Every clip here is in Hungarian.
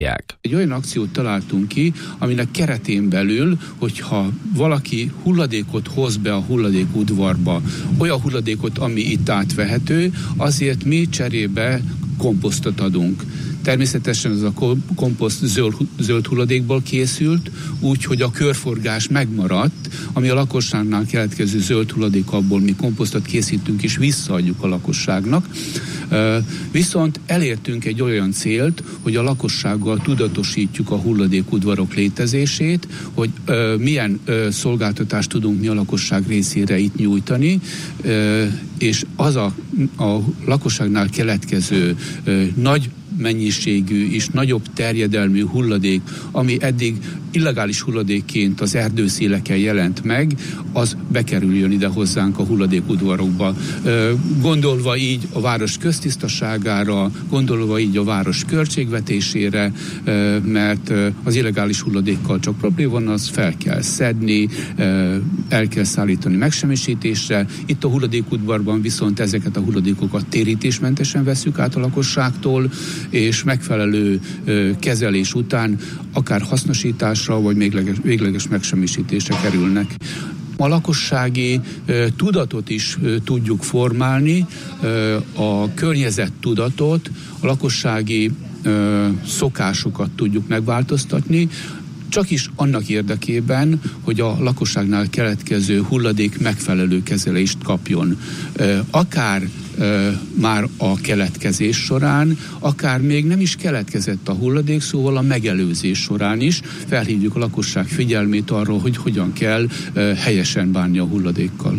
Egy olyan akciót találtunk ki, aminek keretén belül, hogyha valaki hulladékot hoz be a hulladékudvarba, olyan hulladékot, ami itt átvehető, azért mi cserébe komposztot adunk. Természetesen ez a komposzt zöld hulladékból készült, úgyhogy a körforgás megmaradt, ami a lakosságnál keletkező zöld hulladék, abból mi komposztot készítünk és visszaadjuk a lakosságnak. Viszont elértünk egy olyan célt, hogy a lakossággal tudatosítjuk a hulladékudvarok létezését, hogy milyen szolgáltatást tudunk mi a lakosság részére itt nyújtani, és az a lakosságnál keletkező nagy mennyiségű és nagyobb terjedelmű hulladék, ami eddig illegális hulladékként az erdőszéleken jelent meg, az bekerüljön ide hozzánk a hulladékudvarokba. Gondolva így a város köztisztaságára, gondolva így a város költségvetésére, mert az illegális hulladékkal csak probléma van, az fel kell szedni, el kell szállítani megsemmisítésre. Itt a hulladékudvarban viszont ezeket a hulladékokat térítésmentesen vesszük át a lakosságtól, és megfelelő kezelés után akár hasznosításra, vagy végleges megsemmisítésre kerülnek. A lakossági tudatot is tudjuk formálni, a környezettudatot, a lakossági szokásokat tudjuk megváltoztatni, csak is annak érdekében, hogy a lakosságnál keletkező hulladék megfelelő kezelést kapjon. Akár már a keletkezés során, akár még nem is keletkezett a hulladék, szóval a megelőzés során is felhívjuk a lakosság figyelmét arról, hogy hogyan kell helyesen bánni a hulladékkal.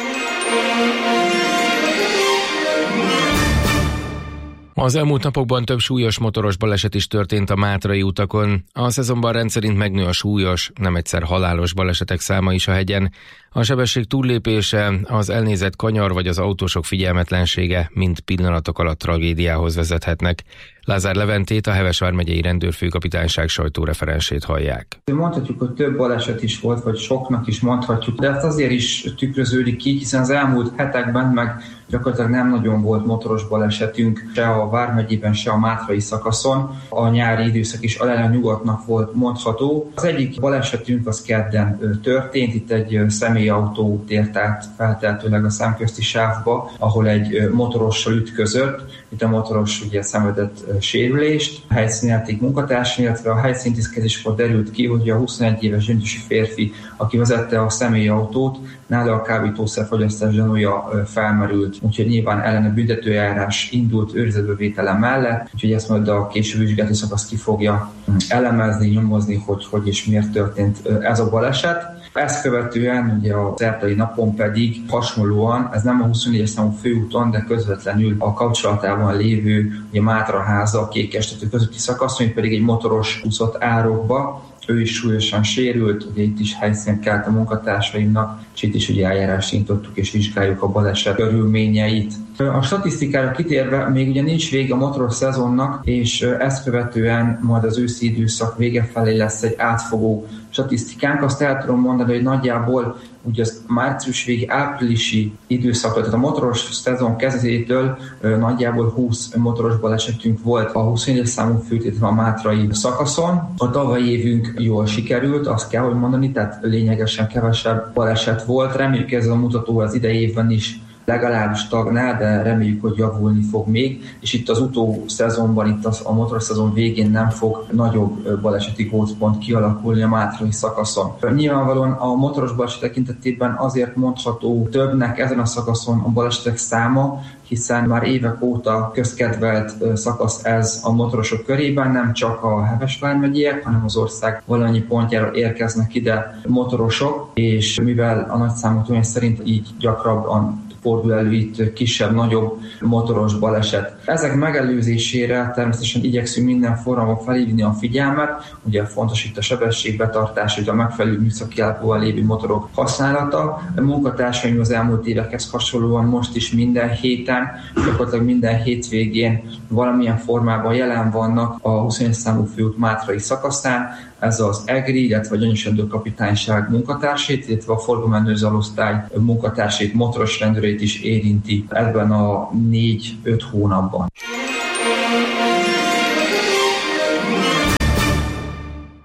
Az elmúlt napokban több súlyos motoros baleset is történt a mátrai utakon. A szezonban rendszerint megnő a súlyos, nem egyszer halálos balesetek száma is a hegyen. A sebesség túllépése, az elnézett kanyar vagy az autósok figyelmetlensége mind pillanatok alatt tragédiához vezethetnek. Lázár Leventét, a Heves vármegyei rendőrfőkapitányság sajtóreferensét hallják. Mondhatjuk, hogy több baleset is volt, vagy soknak is mondhatjuk, de ez azért is tükröződik ki, hiszen az elmúlt hetekben meg gyakorlatilag nem nagyon volt motoros balesetünk, se a vármegyében, se a mátrai szakaszon. A nyári időszak is alelően nyugodtnak volt mondható. Az egyik balesetünk az kedden történt, itt egy személyautó tért át feltehetőleg a szemközti sávba, ahol egy motorossal ütközött. Itt a motoros ugye szenvedett sérülést, a helyszínjáték munkatársa, illetve a helyszínintézkedéskor derült ki, hogy a 21 éves gyöngyösi férfi, aki vezette a személyautót, nála a kábítószerfogyasztás gyanúja felmerült, úgyhogy nyilván ellene büntetőeljárás indult őrizetbevétele mellett, úgyhogy ezt majd a későbbi vizsgálati szakasz ki fogja elemezni, nyomozni, hogy és miért történt ez a baleset. Ezt követően ugye a szerdai napon pedig hasonlóan, ez nem a 24-es számú főúton, de közvetlenül a kapcsolatában lévő ugye Mátraháza, Kékestető közötti szakaszon, pedig egy motoros úszott árokba, ő is súlyosan sérült, ugye itt is helyszínen kelt a munkatársaimnak, és itt is ugye eljárást indítottuk és vizsgáljuk a baleset körülményeit. A statisztikára kitérve még ugye nincs vége a motoros szezonnak, és ezt követően majd az őszi időszak vége felé lesz egy átfogó statisztikánk. Azt el tudom mondani, hogy nagyjából ugye az március végi áprilisi időszak, tehát a motoros szezon kezdetétől nagyjából 20 motoros balesetünk volt a 24-es számú főtétel a mátrai szakaszon. A tavalyi évünk jól sikerült, azt kell, hogy mondani, tehát lényegesen kevesebb baleset volt. Reméljük ez a mutató az idei évben is legalább stagnál, de reméljük, hogy javulni fog még, és itt az szezonban, itt a motoros szezon végén nem fog nagyobb baleseti gócpont kialakulni a mátrai szakaszon. Nyilvánvalóan a motoros baleset tekintetében azért mondható többnek ezen a szakaszon a balesetek száma, hiszen már évek óta közkedvelt szakasz ez a motorosok körében, nem csak a Heves vármegyéek, hanem az ország valamennyi pontjára érkeznek ide motorosok, és mivel a nagyszámú törvény szerint így gyakrabban fordul elő itt kisebb-nagyobb motoros baleset. Ezek megelőzésére természetesen igyekszünk minden formában felhívni a figyelmet. Ugye fontos itt a sebességbetartás, hogy a megfelelő műszaki állapotban lévő motorok használata. A munkatársaim az elmúlt évekhez hasonlóan most is minden héten, gyakorlatilag minden hétvégén valamilyen formában jelen vannak a 21 számú főút mátrai szakaszán. Ez az EGRI, illetve a Gyöngyös kapitányság munkatársait, illetve a forgalomellenző alosztály munkatársait, motoros rendőreit is érinti ebben a 4-5 hónapban.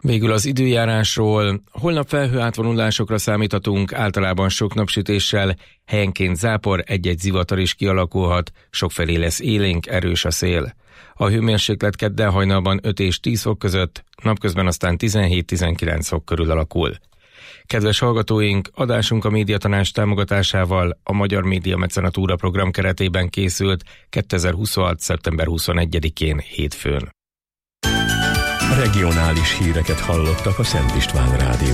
Végül az időjárásról. Holnap felhőátvonulásokra számíthatunk, általában sok napsütéssel, helyenként zápor, egy-egy zivatar is kialakulhat, sokfelé lesz élénk, erős a szél. A hőmérséklet kedden hajnalban 5 és 10 fok között, napközben aztán 17-19 fok körül alakul. Kedves hallgatóink, adásunk a Médiatanács támogatásával a Magyar Média Mecenatúra program keretében készült 2026. szeptember 21-én hétfőn. Regionális híreket hallottak a Szent István Rádióban.